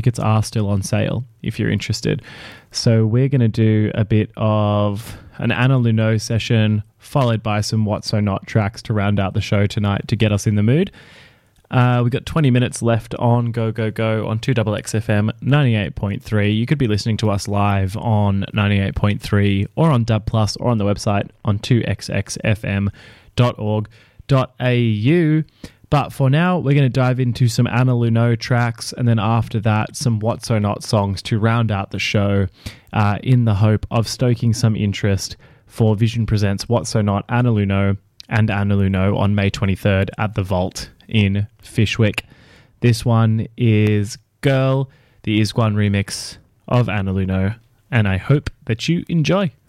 Tickets are still on sale if you're interested. So we're going to do a bit of an Anna Luneau session, followed by some What So Not tracks to round out the show tonight to get us in the mood. We've got 20 minutes left on Go Go Go on 2XXFM 98.3. You could be listening to us live on 98.3 or on Dub Plus or on the website on 2xxfm.org.au. But for now, we're going to dive into some Anna Luneau tracks, and then after that, some What So Not songs to round out the show in the hope of stoking some interest for Vision Presents What So Not, Anna Luneau and Anna Luneau on May 23rd at the Vault in Fyshwick. This one is Girl, the Isguan remix of Anna Luneau, and I hope that you enjoy.